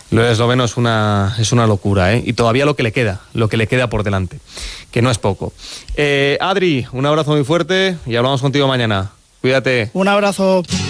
Lo esloveno es una locura, ¿eh? Y todavía lo que le queda por delante, que no es poco. Adri, un abrazo muy fuerte y hablamos contigo mañana. Cuídate. Un abrazo.